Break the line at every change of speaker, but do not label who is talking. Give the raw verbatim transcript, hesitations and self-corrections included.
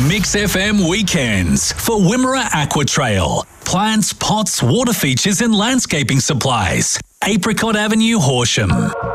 Mix F M Weekends for Wimmera Aqua Trail. Plants, pots, water features and landscaping supplies. Apricot Avenue, Horsham.